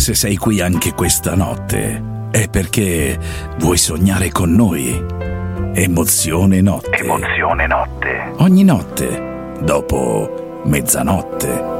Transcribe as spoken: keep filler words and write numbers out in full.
Se sei qui anche questa notte è perché vuoi sognare con noi. Emozione Notte. Emozione Notte. Ogni notte, dopo mezzanotte.